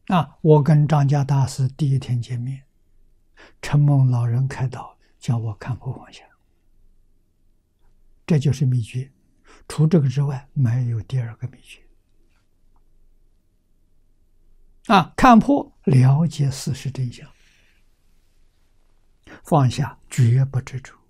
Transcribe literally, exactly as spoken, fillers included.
啊，我跟张家大师第一天见面，承蒙老人开导，叫我看破放下，这就是秘诀。除这个之外，没有第二个秘诀。啊，看破，了解事实真相，放下，绝不执着。